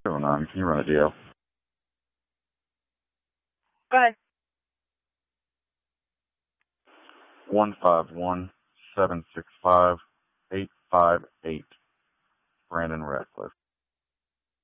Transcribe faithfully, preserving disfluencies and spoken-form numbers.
oh nine, can you run a D L? Go ahead. one five one, seven six five, eight five eight. Brandon Ratcliffe.